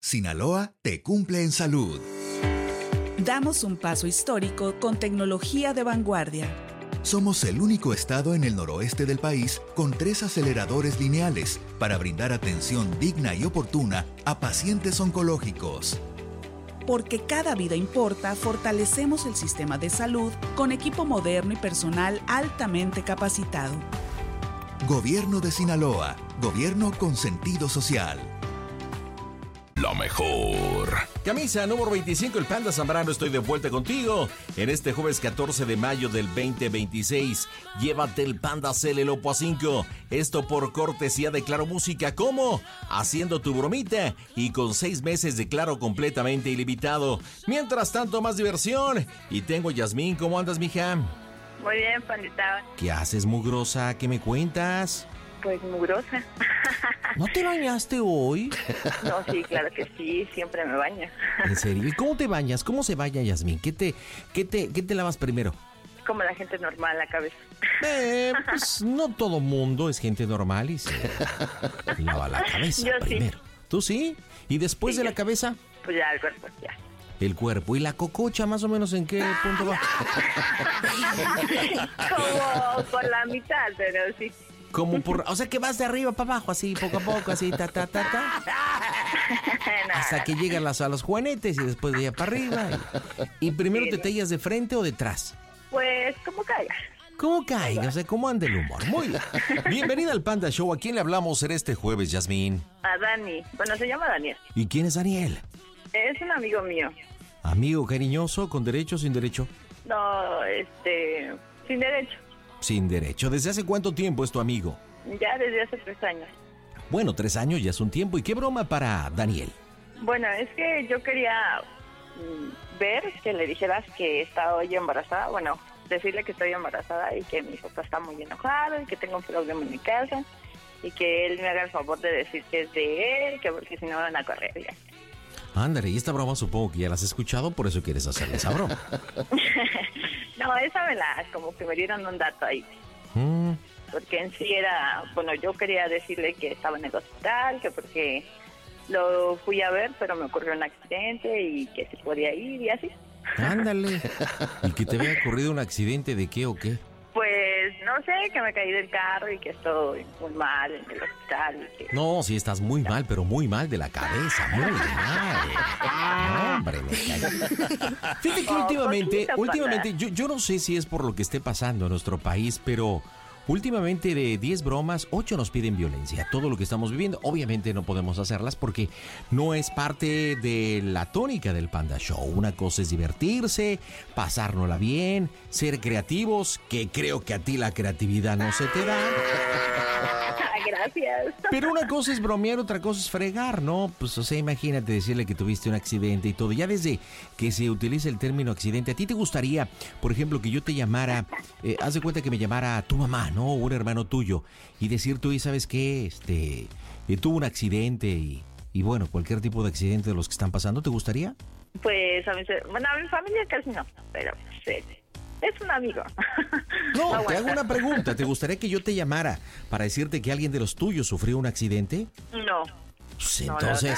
Sinaloa te cumple en salud. Damos un paso histórico con tecnología de vanguardia. Somos el único estado en el noroeste del país con 3 aceleradores lineales para brindar atención digna y oportuna a pacientes oncológicos. Porque cada vida importa, fortalecemos el sistema de salud con equipo moderno y personal altamente capacitado. Gobierno de Sinaloa. Gobierno con sentido social. La mejor. Camisa número 25, el Panda Zambrano, estoy de vuelta contigo en este jueves 14 de mayo del 2026. Llévate el Panda Celelopo a 5. Esto por cortesía de Claro Música. ¿Cómo? Haciendo tu bromita y con 6 meses de Claro completamente ilimitado. Mientras tanto, más diversión. Y tengo a Yasmín. ¿Cómo andas, mija? Muy bien, pandita. ¿Qué haces, mugrosa? ¿Qué me cuentas? Pues mugrosa. ¿No te bañaste hoy? No, sí, claro que sí, siempre me baño. ¿En serio? ¿Y cómo te bañas? ¿Cómo se baña, Yasmín? ¿Qué te lavas primero? Como la gente normal, la cabeza. Pues no todo mundo es gente normal y se lava la cabeza Yo primero. sí. ¿Tú sí? ¿Y después Sí, de la yo. cabeza? Pues ya, el cuerpo, ya. El cuerpo. ¿Y la cococha más o menos en qué punto va? Como por la mitad, pero sí. Como por... O sea que vas de arriba para abajo, así, poco a poco, así, ta. Hasta que llegan a los juanetes y después de allá para arriba. Y primero Sí, te no. tallas de frente o detrás. Pues como caiga. ¿Cómo cae? O sea, ¿cómo anda el humor? Muy bien. Bienvenida al Panda Show. ¿A quién le hablamos en este jueves, Yasmín? A Dani. Bueno, se llama Daniel. ¿Y quién es Daniel? Es un amigo mío. Amigo cariñoso, ¿con derecho o sin derecho? No, sin derecho. Sin derecho. ¿Desde hace cuánto tiempo es tu amigo? Ya desde hace 3 años. Bueno, 3 años ya es un tiempo. ¿Y qué broma para Daniel? Bueno, es que yo quería ver que le dijeras que estaba hoy embarazada. Bueno, decirle que estoy embarazada y que mi papá está muy enojado y que tengo un problema en mi casa y que él me haga el favor de decir que es de él, que porque si no van a correr ya. Ándale, y esta broma supongo que ya la has escuchado, por eso quieres hacerle esa broma. No, esa como que me dieron un dato ahí. Porque en sí era, bueno, yo quería decirle que estaba en el hospital, que porque lo fui a ver, pero me ocurrió un accidente y que se podía ir y así. Ándale. ¿Y que te había ocurrido un accidente de qué o qué? Pues no sé, que me caí del carro y que estoy muy mal en el hospital. Y que... No, sí estás muy mal, pero muy mal de la cabeza, muy mal. No, hombre, me caí. Fíjate que últimamente, yo no sé si es por lo que esté pasando en nuestro país, pero últimamente de 10 bromas, 8 nos piden violencia. Todo lo que estamos viviendo, obviamente no podemos hacerlas porque no es parte de la tónica del Panda Show. Una cosa es divertirse, pasárnosla bien, ser creativos, que creo que a ti la creatividad no se te da. Gracias. Pero una cosa es bromear, otra cosa es fregar, ¿no? Pues, o sea, imagínate decirle que tuviste un accidente y todo. Ya desde que se utiliza el término accidente, ¿a ti te gustaría, por ejemplo, que yo te llamara, haz de cuenta que me llamara tu mamá, ¿no? O un hermano tuyo, y decir tú, ¿y sabes qué? Tuvo un accidente y bueno, cualquier tipo de accidente de los que están pasando, ¿te gustaría? Pues a mi familia casi no, pero sí. Es un amigo. No, te hago una pregunta. ¿Te gustaría que yo te llamara para decirte que alguien de los tuyos sufrió un accidente? No. Pues entonces...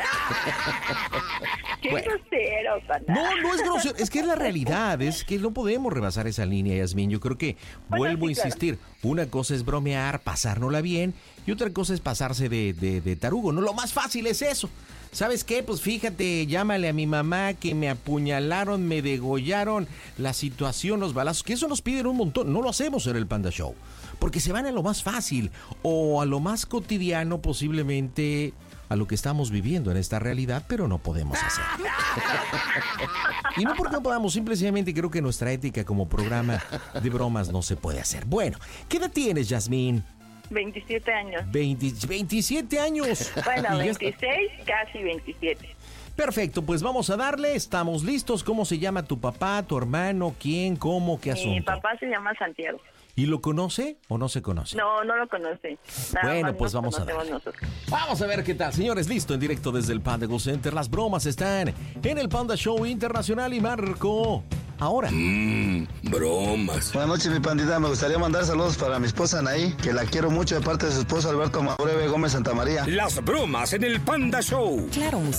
Qué Bueno. grosero, pana. No es grosero, es que es la realidad, es que no podemos rebasar esa línea, Yasmín. Yo creo que, vuelvo a sí, claro. insistir, una cosa es bromear, pasárnosla bien, y otra cosa es pasarse de tarugo. No, lo más fácil es eso. ¿Sabes qué? Pues fíjate, llámale a mi mamá que me apuñalaron, me degollaron, la situación, los balazos, que eso nos piden un montón. No lo hacemos en el Panda Show, porque se van a lo más fácil o a lo más cotidiano, posiblemente a lo que estamos viviendo en esta realidad, pero no podemos hacer. Y no porque no podamos, simplemente creo que nuestra ética como programa de bromas no se puede hacer. Bueno, ¿qué edad tienes, Yasmín? 27 años. 27 años. Bueno, Y ya 26, casi 27. Perfecto, pues vamos a darle, estamos listos. ¿Cómo se llama tu papá, tu hermano, quién, cómo, qué asunto? Mi papá se llama Santiago. ¿Y lo conoce o no se conoce? No lo conoce. Nada Bueno, más pues nos vamos a conocemos darle. nosotros. Vamos a ver qué tal. Señores, listo, en directo desde el Panda Go Center. Las bromas están en el Panda Show Internacional y marco ahora. Bromas. Buenas noches, mi pandita. Me gustaría mandar saludos para mi esposa Anaí, que la quiero mucho de parte de su esposo Alberto Maureve Gómez Santamaría. Las bromas en el Panda Show. Claro,